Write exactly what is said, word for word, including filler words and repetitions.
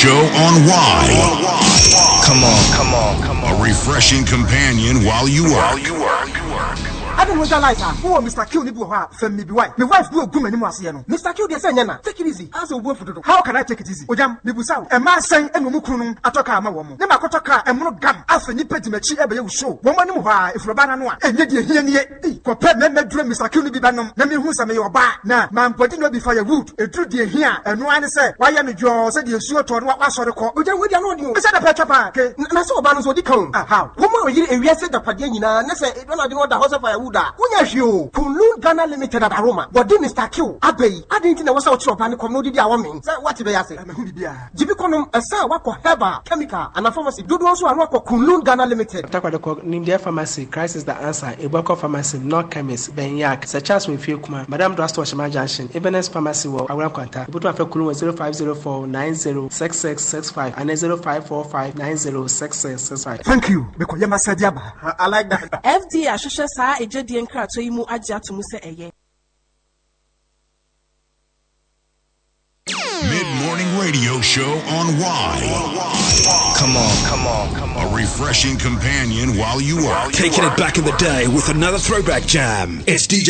show on Y. Come on, come on, come on. A refreshing companion while you work. While you work. I don't realize that. Oh, Mister Q, you have from me, wife. My wife will go anymore. Mister Q, they say, Nana, take it easy. As a word for the how can I take it easy? Ojam, Nibusa, a man saying, and Mukunum, Atoka, my woman. Never Kotaka, and Monogam, after you pay to me, ever show. Woman, if Rabana, and yet you hear me, compare me, dream, Mister Q, Bibanum, let me who some of your bar. Now, man, putting no be firewood, a true dear here, and one say, why am you said you sure to what was the call? Ojam, we don't know you. Is that a petrapa? And I saw Banus what you come. How? Woman, you and we said the Padina, and I said, I don't know the house of firewood. You Kunlun Ghana Limited at Aroma, but then Mister Q, Abbey, I didn't know what's out shop and community woman. What did I say? Jibiconum, a sir, what for herbal, chemical, and a pharmacy. Do also a work of Kunlun Ghana Limited. Nimdia Pharmacy, crisis the answer, a Boko Pharmacy, no chemist, Benyak, such as with Filkuma, Madame Drasto Shama Junction, Ebenes Pharmacy, or Aram contact, but for Kulun zero five zero four nine zero six six six five and zero five four five nine zero six six six five. Thank you, because Yama I like that. F D, I should say, a J D and Crat, so you move Aja to Musa again. Mid-morning radio show on Y. Come on, come on, come on. A refreshing companion while you work. Taking it back in the day with another throwback jam. It's D J